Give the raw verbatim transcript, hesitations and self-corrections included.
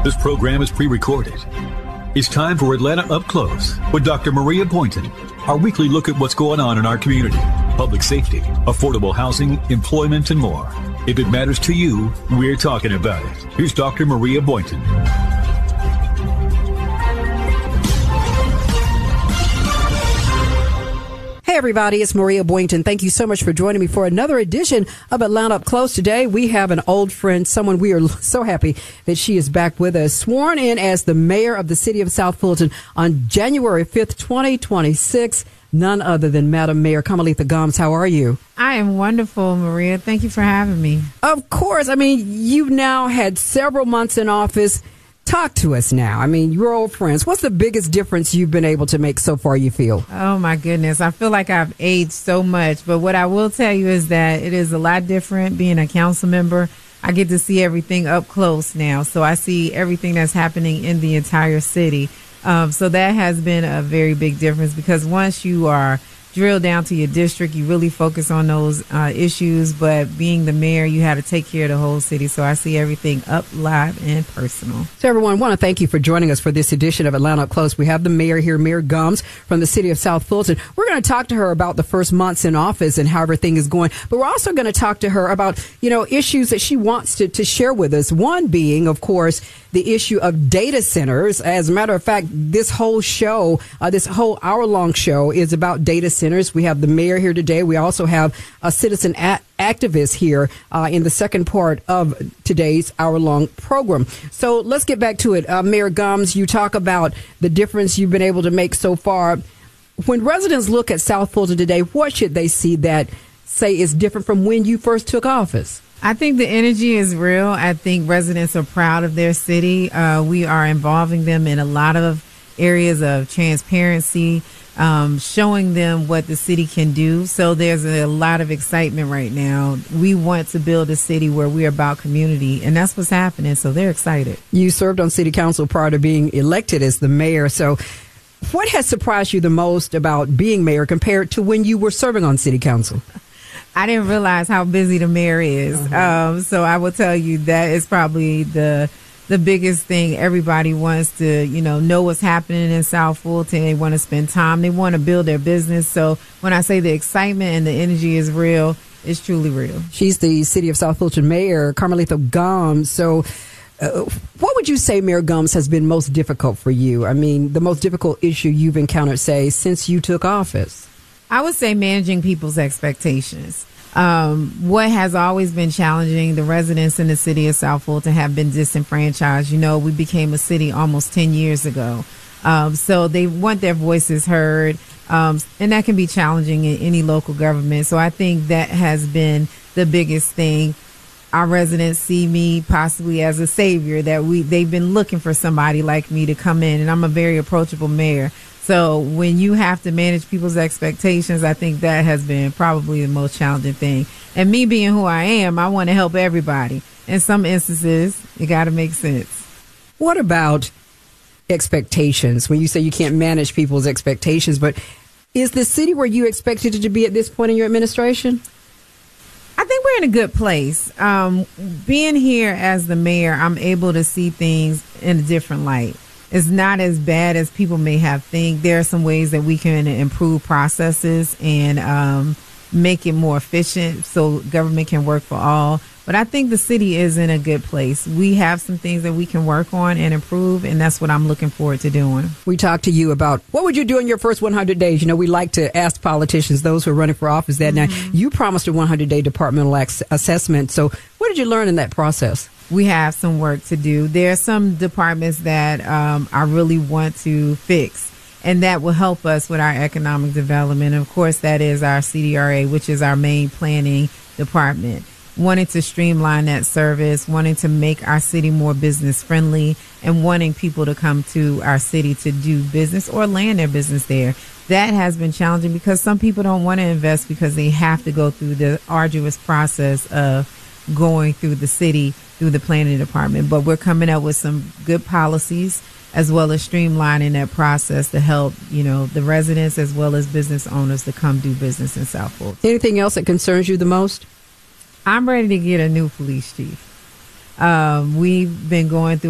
This program is pre-recorded. It's time for Atlanta Up Close with Doctor Maria Boynton. Our weekly look at what's going on in our community, public safety, affordable housing, employment, and more. If it matters to you, we're talking about it. Here's Doctor Maria Boynton. Hey everybody, it's Maria Boynton. Thank you so much for joining me for another edition of Atlanta Up Close. Today we have an old friend, someone we are so happy that she is back with us, sworn in as the mayor of the city of South Fulton on January fifth, twenty twenty-six. None other than Madam Mayor Carmelita Gomes. How are you? I am wonderful, Maria. Thank you for having me. Of course. I mean, you've now had several months in office. Talk to us now. I mean, you're old friends. What's the biggest difference you've been able to make so far, you feel? Oh, my goodness. I feel like I've aged so much. But what I will tell you is that it is a lot different being a council member. I get to see everything up close now. So I see everything that's happening in the entire city. Um, so that has been a very big difference because once you are drilled down to your district, you really focus on those uh, issues. But being the mayor, you had to take care of the whole city. So I see everything up, live, and personal. So everyone, I want to thank you for joining us for this edition of Atlanta Up Close. We have the mayor here, Mayor Gomes from the city of South Fulton. We're going to talk to her about the first months in office and how everything is going. But we're also going to talk to her about, you know, issues that she wants to, to share with us. One being, of course, the issue of data centers. As a matter of fact, this whole show, uh, this whole hour-long show is about data centers. We have the mayor here today. We also have a citizen a- activist here uh, in the second part of today's hour-long program. So let's get back to it. Uh, Mayor Gomes, you talk about the difference you've been able to make so far. When residents look at South Fulton today, what should they see that say is different from when you first took office? I think the energy is real. I think residents are proud of their city. Uh, we are involving them in a lot of areas of transparency, um, showing them what the city can do. So there's a lot of excitement right now. We want to build a city where we're about community, and that's what's happening. So they're excited. You served on city council prior to being elected as the mayor. So what has surprised you the most about being mayor compared to when you were serving on city council? I didn't realize how busy the mayor is. Uh-huh. Um, so I will tell you that is probably the the biggest thing. Everybody wants to, you know, know what's happening in South Fulton. They want to spend time. They want to build their business. So when I say the excitement and the energy is real, it's truly real. She's the city of South Fulton mayor, Carmelita Gomes. So uh, what would you say, Mayor Gomes, has been most difficult for you? I mean, the most difficult issue you've encountered, say, since you took office? I would say managing people's expectations. Um, what has always been challenging, the residents in the city of South Fulton have been disenfranchised. You know, we became a city almost ten years ago. Um, so they want their voices heard. Um, and that can be challenging in any local government. So I think that has been the biggest thing. Our residents see me possibly as a savior, that we they've been looking for somebody like me to come in, and I'm a very approachable mayor. So when you have to manage people's expectations, I think that has been probably the most challenging thing. And me being who I am, I want to help everybody. In some instances, it got to make sense. What about expectations? When you say you can't manage people's expectations, but is the city where you expected it to be at this point in your administration? I think we're in a good place. Um, being here as the mayor, I'm able to see things in a different light. It's not as bad as people may have think. There are some ways that we can improve processes and um, make it more efficient so government can work for all. But I think the city is in a good place. We have some things that we can work on and improve, and that's what I'm looking forward to doing. We talked to you about what would you do in your first one hundred days. You know, we like to ask politicians, those who are running for office, that mm-hmm. Now you promised a one hundred day departmental ac- assessment. So what did you learn in that process? We have some work to do. There are some departments that um, I really want to fix, and that will help us with our economic development. Of course, that is our C D R A, which is our main planning department. Wanting to streamline that service, wanting to make our city more business friendly, and wanting people to come to our city to do business or land their business there. That has been challenging because some people don't want to invest because they have to go through the arduous process of going through the city, through the planning department. But we're coming up with some good policies as well as streamlining that process to help, you know, the residents as well as business owners to come do business in South Fulton. Anything else that concerns you the most? I'm ready to get a new police chief. Um, we've been going through